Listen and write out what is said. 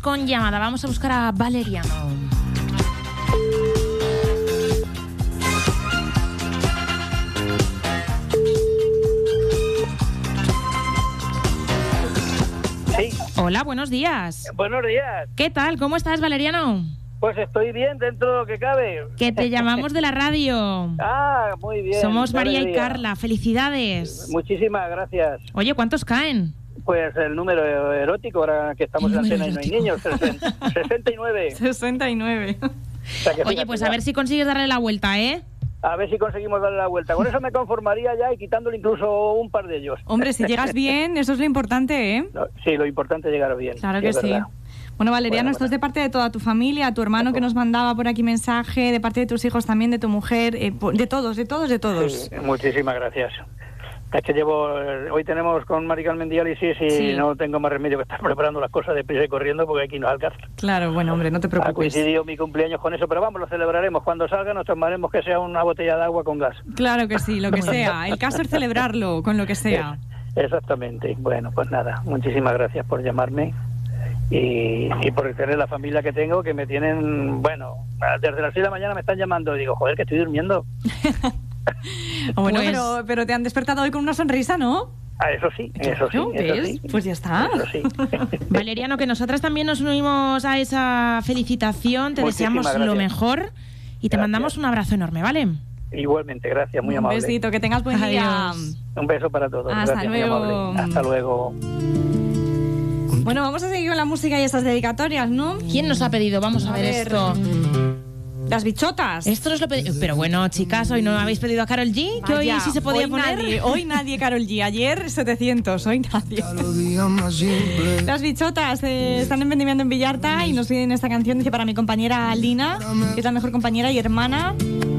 con llamada. Vamos a buscar a Valeriano. Sí. Hola, buenos días. Buenos días. ¿Qué tal? ¿Cómo estás, Valeriano? Pues estoy bien dentro de lo que cabe. Que te llamamos de la radio. Ah, muy bien. Somos María y alegría. Carla. Felicidades. Muchísimas gracias. Oye, ¿cuántos caen? Pues el número erótico, ahora que estamos en la cena y no hay niños, 69. 69. O sea que Oye, fíjate pues ya. a ver si consigues darle la vuelta, ¿eh? A ver si conseguimos darle la vuelta. Con eso me conformaría ya y quitándole incluso un par de ellos. Hombre, si llegas bien, eso es lo importante, ¿eh? No, sí, lo importante es llegar bien. Claro que es sí. verdad. Bueno, Valeriano, Bueno, esto es de parte de toda tu familia, tu hermano que nos mandaba por aquí mensaje, de parte de tus hijos también, de tu mujer, de todos. Sí, muchísimas gracias. Es que hoy tenemos con Mari Carmen diálisis y Sí. no tengo más remedio que estar preparando las cosas deprisa y corriendo porque aquí nos alcanza. Claro, bueno, hombre, no te Ha preocupes. coincidido mi cumpleaños con eso, pero vamos, lo celebraremos. Cuando salga nos tomaremos que sea una botella de agua con gas. Claro que sí, lo que sea. El caso es celebrarlo con lo que sea. Exactamente. Bueno, pues nada, muchísimas gracias por llamarme y por tener la familia que tengo, que me tienen, bueno, desde las 6 de la mañana me están llamando y digo, joder, que estoy durmiendo. Bueno, Pues- pero te han despertado hoy con una sonrisa, ¿no? Ah, eso sí, eso sí, Claro, eso ¿ves? sí. Pues ya está. Eso sí. Valeriano, que nosotras también nos unimos a esa felicitación. Te Muchísimas deseamos lo gracias. mejor y te Gracias. mandamos un abrazo enorme, ¿vale? Igualmente, gracias, muy Un amable. besito, que tengas buen día. Adiós. Un beso para todos. Hasta gracias, luego. muy amable. Hasta luego. Bueno, vamos a seguir con la música y esas dedicatorias, ¿no? ¿Quién nos ha pedido? Vamos a ver esto. Las bichotas. Esto nos lo pedimos. Pero bueno, chicas, hoy no habéis pedido a Karol G, que hoy Vaya, sí se podía hoy poner. Hoy nadie, Karol G. Ayer 700, hoy nadie. Las bichotas están en vendimiento en Villarta y nos piden esta canción, dice, para mi compañera Lina, que es la mejor compañera y hermana